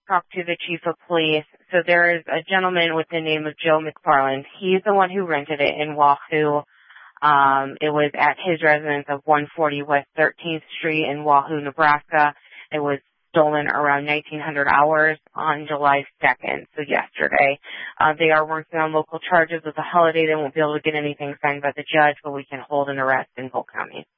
talk to the chief of police. So there is a gentleman with the name of Joe McFarland. He's the one who rented it in Wahoo. It was at his residence of 140 West 13th Street in Wahoo, Nebraska. It was stolen around 1900 hours on July 2nd, so yesterday. They are working on local charges. With the holiday, they won't be able to get anything signed by the judge, but we can hold an arrest in Polk County.